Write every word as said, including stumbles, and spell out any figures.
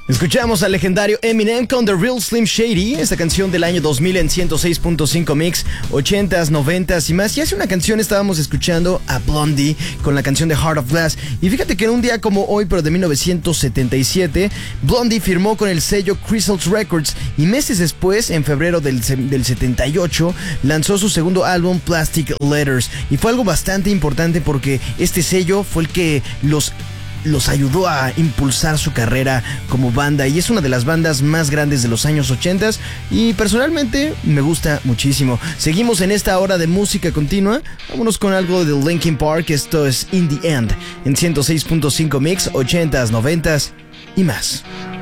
Escuchamos al legendario Eminem con The Real Slim Shady, esta canción del año dos mil en ciento seis punto cinco Mix, ochentas, noventas y más. Y hace una canción estábamos escuchando a Blondie con la canción de Heart of Glass. Y fíjate que en un día como hoy, pero de mil novecientos setenta y siete, Blondie firmó con el sello Crystals Records y meses después, en febrero del, del setenta y ocho, lanzó su segundo álbum Plastic Letters. Y fue algo bastante importante porque este sello fue el que los... los ayudó a impulsar su carrera como banda y es una de las bandas más grandes de los años ochenta y personalmente me gusta muchísimo. Seguimos en esta hora de música continua, vámonos con algo de Linkin Park. Esto es In The End en ciento seis punto cinco Mix, ochentas, noventas y más.